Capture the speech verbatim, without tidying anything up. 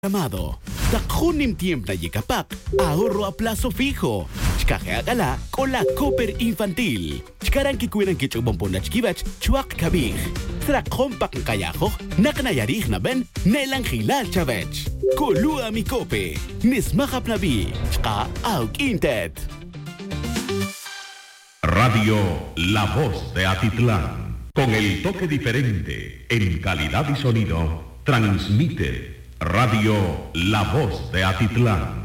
Amado, Takhunim tiempna yikapak, ahorro a plazo fijo. Chkajeagala con la Cooper Infantil. Chkaran kikuiran kichubon na chkibach, chuak kabij. Trakjompak kayajo, naknayarij na ben, nelang hilal chavech. Kulua mi kope, nismahap nabi, chka auk intet. Radio La Voz de Atitlán, con el toque diferente en calidad y sonido, transmite Radio La Voz de Atitlán.